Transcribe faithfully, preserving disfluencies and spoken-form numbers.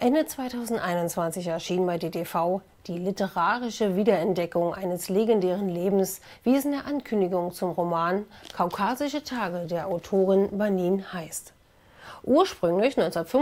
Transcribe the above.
Ende zweitausendeinundzwanzig erschien bei D T V die literarische Wiederentdeckung eines legendären Lebens, wie es in der Ankündigung zum Roman Kaukasische Tage der Autorin Banin heißt. Ursprünglich neunzehnhundertfünfundachtzig